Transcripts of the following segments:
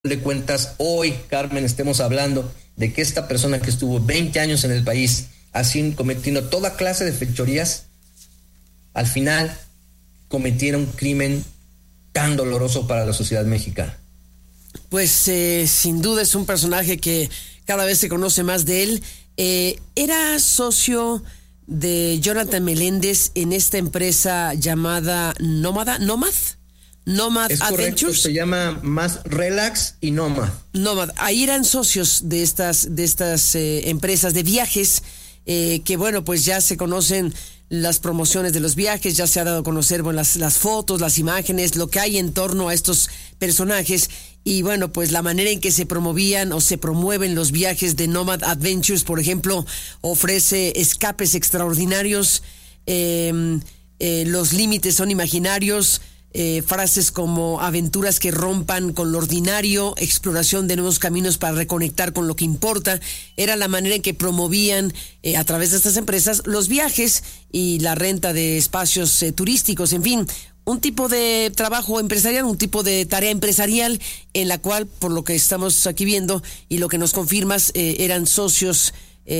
de cuentas hoy, Carmen, estemos hablando de que esta persona que estuvo 20 años en el país, así cometiendo toda clase de fechorías, al final cometiera un crimen tan doloroso para la sociedad mexicana. Pues sin duda es un personaje que cada vez se conoce más de él. Era socio de Jonathan Meléndez en esta empresa llamada Nomad es correcto, Adventures. Se llama más Relax y Nomad. Ahí eran socios de estas empresas de viajes, que bueno, pues ya se conocen las promociones de los viajes, ya se ha dado a conocer las fotos, las imágenes, lo que hay en torno a estos personajes. Y bueno, pues la manera en que se promovían o se promueven los viajes de Nomad Adventures, por ejemplo, ofrece escapes extraordinarios, los límites son imaginarios, frases como aventuras que rompan con lo ordinario, exploración de nuevos caminos para reconectar con lo que importa. Era la manera en que promovían a través de estas empresas los viajes y la renta de espacios turísticos, en fin, un tipo de trabajo empresarial, un tipo de tarea empresarial en la cual, por lo que estamos aquí viendo y lo que nos confirmas, eran socios,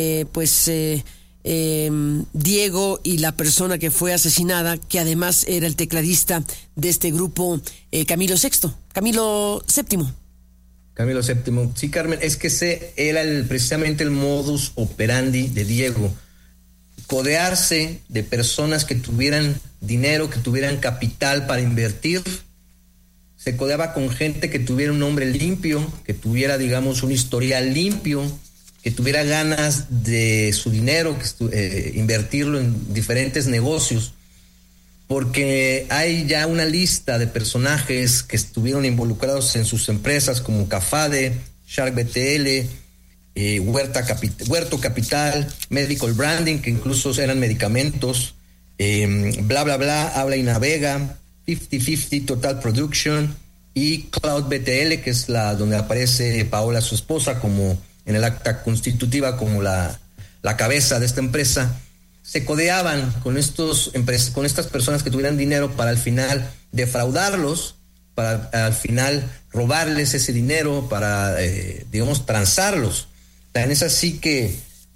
Diego y la persona que fue asesinada, que además era el tecladista de este grupo, Camilo VII. Sí, Carmen, es que ese era precisamente el modus operandi de Diego. Codearse de personas que tuvieran dinero, que tuvieran capital para invertir. Se codeaba con gente que tuviera un nombre limpio, que tuviera, digamos, un historial limpio, que tuviera ganas de su dinero, invertirlo en diferentes negocios, porque hay ya una lista de personajes que estuvieron involucrados en sus empresas como Cafade, Shark BTL, Huerto Capital, Medical Branding, que incluso eran medicamentos, Bla Bla Bla, Habla y Navega, 50-50 Total Production y Cloud BTL, que es donde aparece Paola, su esposa, como en el acta constitutiva como la cabeza de esta empresa. Se codeaban con estas personas que tuvieran dinero para al final defraudarlos, para al final robarles ese dinero, para, transarlos. Tan es así que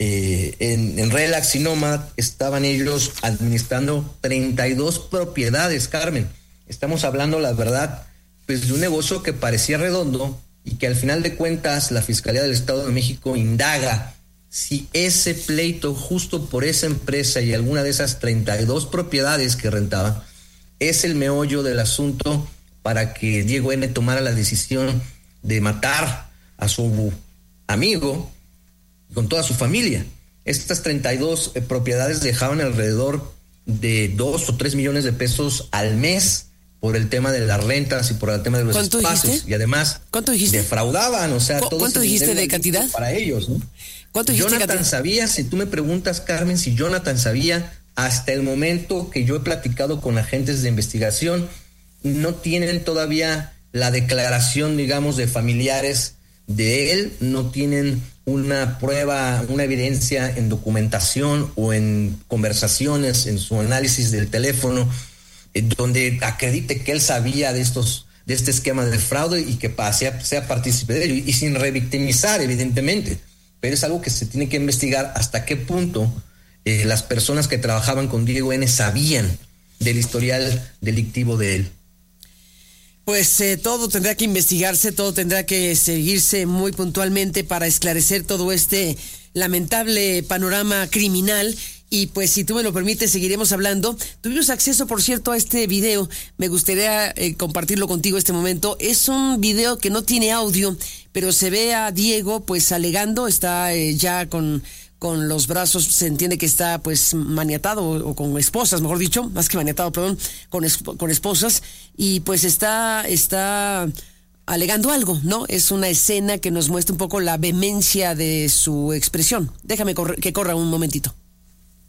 en Relax y Nomad estaban ellos administrando 32 propiedades, Carmen. Estamos hablando, la verdad, pues de un negocio que parecía redondo y que al final de cuentas la Fiscalía del Estado de México indaga si ese pleito justo por esa empresa y alguna de esas 32 propiedades que rentaba es el meollo del asunto para que Diego N. tomara la decisión de matar a su amigo con toda su familia. Estas 32 propiedades dejaban alrededor de 2 o 3 millones de pesos al mes por el tema de las rentas y por el tema de los espacios. ¿Dijiste? Y además, ¿cuánto dijiste? Defraudaban, o sea, todo ¿cuánto dijiste de cantidad? Para ellos, ¿no? ¿Cuánto dijiste? Jonathan sabía, si tú me preguntas, Carmen, si Jonathan sabía, hasta el momento que yo he platicado con agentes de investigación, no tienen todavía la declaración, digamos, de familiares de él, no tienen una prueba, una evidencia en documentación o en conversaciones, en su análisis del teléfono, donde acredite que él sabía de este esquema de fraude y que sea partícipe de ello, y sin revictimizar, evidentemente. Pero es algo que se tiene que investigar hasta qué punto las personas que trabajaban con Diego N. sabían del historial delictivo de él. Pues todo tendrá que investigarse, todo tendrá que seguirse muy puntualmente para esclarecer todo este lamentable panorama criminal. Y pues si tú me lo permites, seguiremos hablando. Tuvimos acceso, por cierto, a este video. Me gustaría compartirlo contigo este momento. Es un video que no tiene audio, pero se ve a Diego pues alegando, está ya con los brazos, se entiende que está pues maniatado o con esposas, mejor dicho, más que maniatado, perdón, con esposas, y pues está alegando algo, ¿no? Es una escena que nos muestra un poco la vehemencia de su expresión. Déjame que corra un momentito.